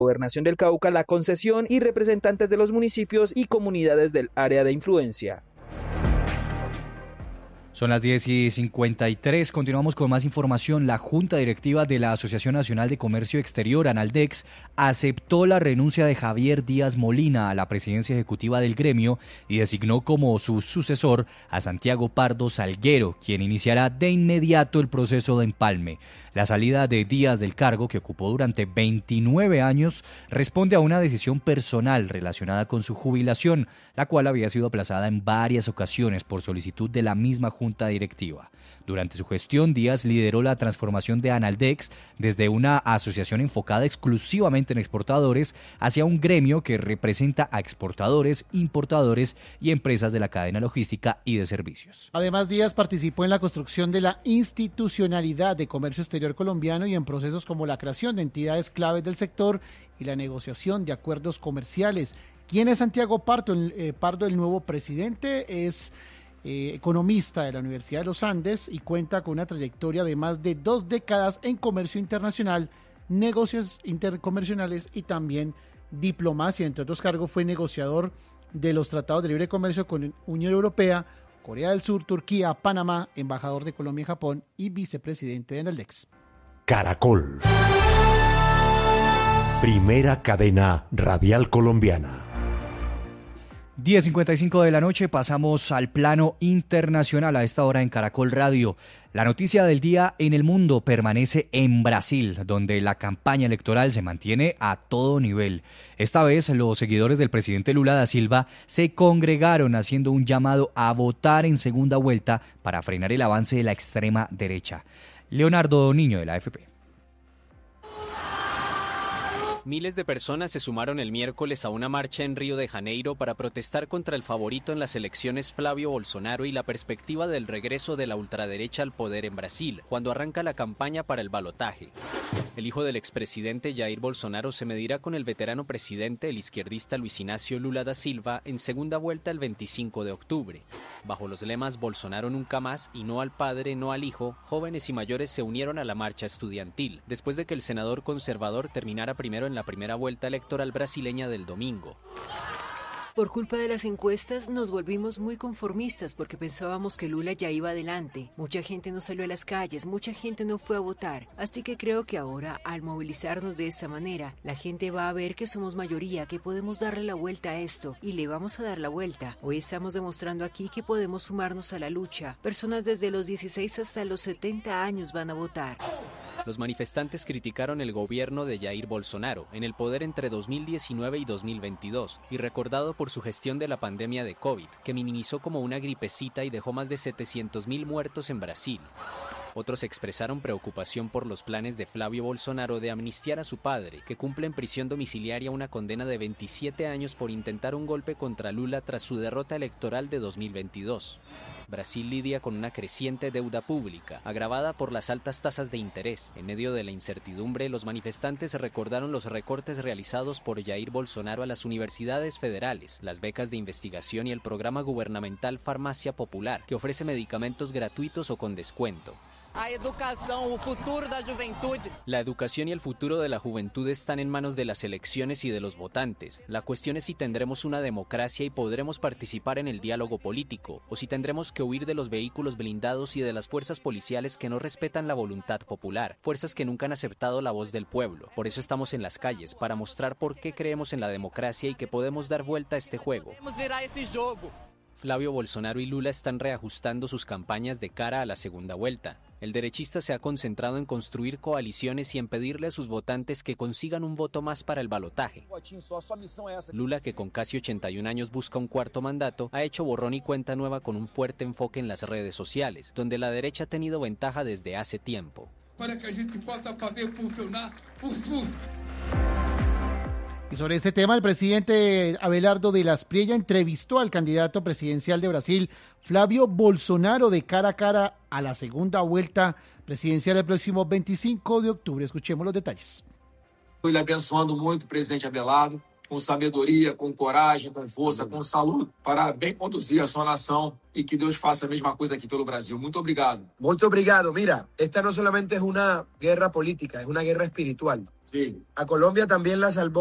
Gobernación del Cauca la concesión y representantes de los municipios y comunidades del área de influencia. Son las 10:53, continuamos con más información. La Junta Directiva de la Asociación Nacional de Comercio Exterior, ANALDEX, aceptó la renuncia de Javier Díaz Molina a la presidencia ejecutiva del gremio y designó como su sucesor a Santiago Pardo Salguero, quien iniciará de inmediato el proceso de empalme. La salida de Díaz del cargo, que ocupó durante 29 años, responde a una decisión personal relacionada con su jubilación, la cual había sido aplazada en varias ocasiones por solicitud de la misma Junta Directiva. Durante su gestión, Díaz lideró la transformación de ANALDEX desde una asociación enfocada exclusivamente en exportadores hacia un gremio que representa a exportadores, importadores y empresas de la cadena logística y de servicios. Además, Díaz participó en la construcción de la institucionalidad de comercio exterior colombiano y en procesos como la creación de entidades claves del sector y la negociación de acuerdos comerciales. ¿Quién es Santiago Pardo? El nuevo presidente es economista de la Universidad de los Andes y cuenta con una trayectoria de más de 2 décadas en comercio internacional, negocios intercomerciales y también diplomacia. Entre otros cargos, fue negociador de los tratados de libre comercio con Unión Europea, Corea del Sur, Turquía, Panamá, embajador de Colombia en Japón y vicepresidente de ANALDEX. Caracol. Primera cadena radial colombiana. 10:55 de la noche, pasamos al plano internacional a esta hora en Caracol Radio. La noticia del día en el mundo permanece en Brasil, donde la campaña electoral se mantiene a todo nivel. Esta vez, los seguidores del presidente Lula da Silva se congregaron haciendo un llamado a votar en segunda vuelta para frenar el avance de la extrema derecha. Leonardo Niño, de la AFP. Miles de personas se sumaron el miércoles a una marcha en Río de Janeiro para protestar contra el favorito en las elecciones Flavio Bolsonaro y la perspectiva del regreso de la ultraderecha al poder en Brasil, cuando arranca la campaña para el balotaje. El hijo del expresidente Jair Bolsonaro se medirá con el veterano presidente, el izquierdista Luis Inácio Lula da Silva, en segunda vuelta el 25 de octubre. Bajo los lemas Bolsonaro nunca más y no al padre, no al hijo, jóvenes y mayores se unieron a la marcha estudiantil, después de que el senador conservador terminara primero en la primera vuelta electoral brasileña del domingo. Por culpa de las encuestas nos volvimos muy conformistas porque pensábamos que Lula ya iba adelante. Mucha gente no salió a las calles, mucha gente no fue a votar. Así que creo que ahora, al movilizarnos de esta manera, la gente va a ver que somos mayoría, que podemos darle la vuelta a esto y le vamos a dar la vuelta. Hoy estamos demostrando aquí que podemos sumarnos a la lucha. Personas desde los 16 hasta los 70 años van a votar. Los manifestantes criticaron el gobierno de Jair Bolsonaro, en el poder entre 2019 y 2022, y recordado por su gestión de la pandemia de COVID, que minimizó como una gripecita y dejó más de 700.000 muertos en Brasil. Otros expresaron preocupación por los planes de Flavio Bolsonaro de amnistiar a su padre, que cumple en prisión domiciliaria una condena de 27 años por intentar un golpe contra Lula tras su derrota electoral de 2022. Brasil lidia con una creciente deuda pública, agravada por las altas tasas de interés. En medio de la incertidumbre, los manifestantes recordaron los recortes realizados por Jair Bolsonaro a las universidades federales, las becas de investigación y el programa gubernamental Farmacia Popular, que ofrece medicamentos gratuitos o con descuento. La educación y el futuro de la juventud están en manos de las elecciones y de los votantes. La cuestión es si tendremos una democracia y podremos participar en el diálogo político, o si tendremos que huir de los vehículos blindados y de las fuerzas policiales que no respetan la voluntad popular, fuerzas que nunca han aceptado la voz del pueblo. Por eso estamos en las calles, para mostrar por qué creemos en la democracia y que podemos dar vuelta a este juego. Flavio Bolsonaro y Lula están reajustando sus campañas de cara a la segunda vuelta. El derechista se ha concentrado en construir coaliciones y en pedirle a sus votantes que consigan un voto más para el balotaje. Lula, que con casi 81 años busca un cuarto mandato, ha hecho borrón y cuenta nueva con un fuerte enfoque en las redes sociales, donde la derecha ha tenido ventaja desde hace tiempo. Para que a gente possa fazer funcionar o SUS. Y sobre este tema, el presidente Abelardo de las Priella entrevistó al candidato presidencial de Brasil, Flavio Bolsonaro, de cara a cara a la segunda vuelta presidencial el próximo 25 de octubre. Escuchemos los detalles. Ele abençoando muito o presidente Abelardo, com sabedoria, com coragem, com força, com saúde, para bem conduzir a sua nação e que Deus faça a mesma coisa aqui pelo Brasil. Muito obrigado. Muito obrigado. Mira, esta no solamente es una guerra política, es una guerra espiritual. Sí. A Colombia también la salvó